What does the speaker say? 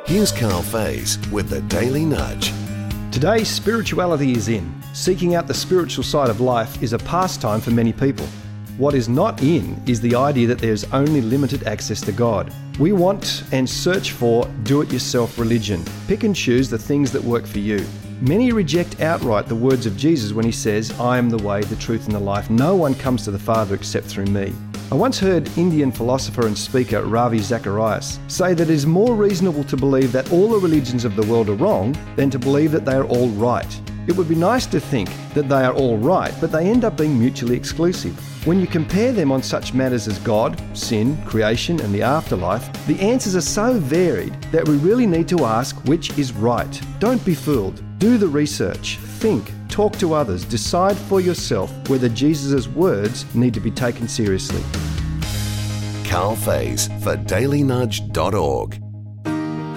Here's Carl Faze with the Daily Nudge. Today, spirituality is in. Seeking out the spiritual side of life is a pastime for many people. What is not in is the idea that there's only limited access to God. We want and search for do-it-yourself religion. Pick and choose the things that work for you. Many reject outright the words of Jesus when he says, "I am the way, the truth and the life. No one comes to the Father except through me." I once heard Indian philosopher and speaker Ravi Zacharias say that it is more reasonable to believe that all the religions of the world are wrong than to believe that they are all right. It would be nice to think that they are all right, but they end up being mutually exclusive. When you compare them on such matters as God, sin, creation and the afterlife, the answers are so varied that we really need to ask which is right. Don't be fooled. Do the research. Think. Talk to others. Decide for yourself whether Jesus' words need to be taken seriously. Carl Faze for dailynudge.org.